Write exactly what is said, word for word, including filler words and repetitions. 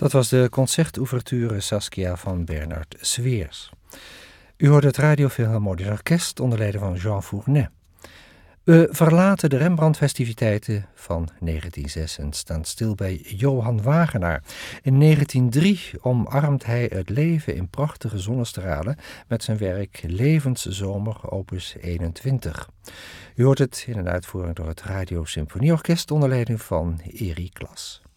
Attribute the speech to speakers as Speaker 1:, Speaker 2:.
Speaker 1: Dat was de concertouverture Saskia van Bernard Sweers. U hoorde het Radio Philharmonisch Orkest onder leiding van Jean Fournet. We verlaten de Rembrandt-festiviteiten van negentien zes en staan stil bij Johan Wagenaar. In negentien drie omarmt hij het leven in prachtige zonnestralen met zijn werk Levenszomer opus eenentwintig. U hoort het in een uitvoering door het Radio Symfonieorkest onder leiding van Erik Klas.